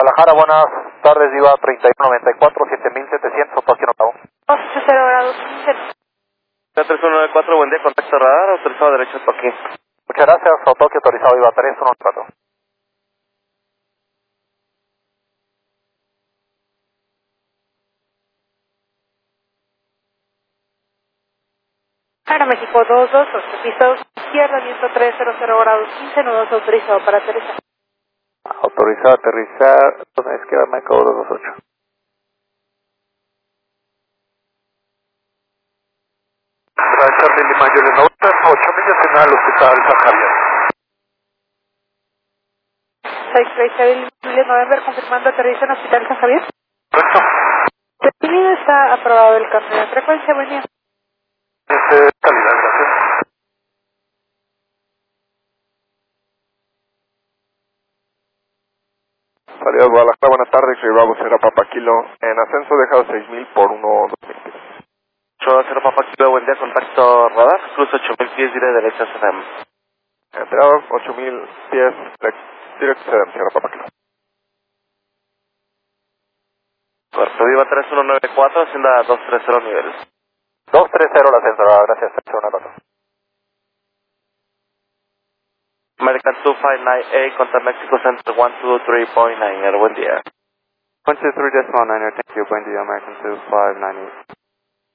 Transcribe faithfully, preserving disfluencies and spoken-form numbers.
Guadalajara, buenas tardes, Viva treinta y uno noventa y cuatro, siete mil setecientos, Tokio Notao. cero grados quince. tres uno nueve cuatro, buen día, contacto radar, autorizado derecho Tokio. Muchas gracias, Tokio autorizado, Viva tres uno cuatro. Aeroméxico dos dos ocho, pista dos izquierda, viento tres cero cero grados quince, nudos autorizado para aterrizar. Autorizado a aterrizar, entonces izquierda, México dos dos ocho. Charlie Lima, Juliet noventa, ocho millas final, hospital San Javier. seis seis Charlie Juliet November, confirmando aterriza en Hospital San Javier. Correcto. Definido, está aprobado el cambio de frecuencia, buen día. Este, calidad, gracias. Salida Guadalajara, buenas tardes, soy Bravo Sierra Papa Kilo, en ascenso dejado seis mil por uno dos mil pies. ocho cero Papa Kilo, buen día, contacto radar, cruce ocho mil pies, diré derecha C D M. Entrado ocho mil pies, directo C D M, Sierra Papa Kilo. Correcto, Viva tres uno nueve cuatro, hacienda dos tres cero niveles. dos tres cero la central, gracias, tres uno cuatro. American two five nine A, contra Mexico Center one two three point nine, buen día. one two three decimal nine, thank you, buen día, American two five nine eight.